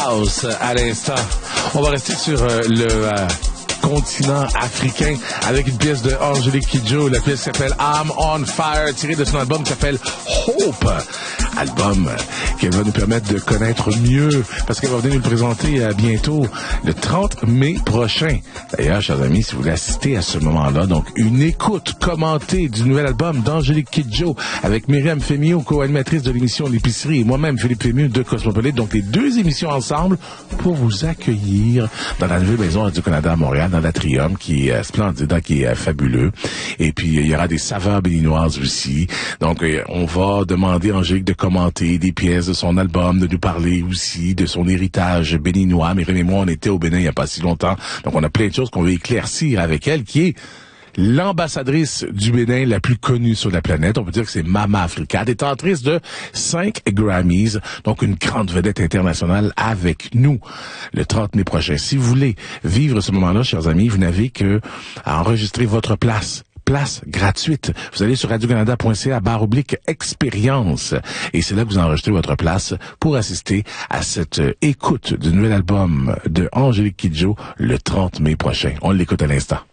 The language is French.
House à l'instant. On va rester sur le continent africain avec une pièce de Angélique Kidjo. La pièce s'appelle I'm on Fire, tirée de son album qui s'appelle Hope. Album qu'elle va nous permettre de connaître mieux parce qu'elle va venir nous le présenter bientôt, le 30 mai prochain. D'ailleurs, chers amis, si vous voulez assister à ce moment-là, donc une écoute commentée du nouvel album d'Angélique Kidjo avec Myriam Fémio, co-animatrice de l'émission L'Épicerie, et moi-même, Philippe Fémio de Cosmopolite. Donc, les deux émissions ensemble pour vous accueillir dans la nouvelle maison Radio-Canada à Montréal, dans l'Atrium, qui est splendide, qui est fabuleux. Et puis, il y aura des saveurs béninoises aussi. Donc, on va demander à Angélique de commenter des pièces de son album, de nous parler aussi de son héritage béninois. Myriam et moi, on était au Bénin il n'y a pas si longtemps. Donc, on a plein de choses qu'on veut éclaircir avec elle, qui est l'ambassadrice du Bénin la plus connue sur la planète. On peut dire que c'est Mama Africa, détentrice de 5 Grammys, donc une grande vedette internationale avec nous le 30 mai prochain. Si vous voulez vivre ce moment-là, chers amis, vous n'avez que à enregistrer votre place gratuite. Vous allez sur radiocanada.ca/expérience et c'est là que vous enregistrez votre place pour assister à cette écoute du nouvel album de Angélique Kidjo le 30 mai prochain. On l'écoute à l'instant.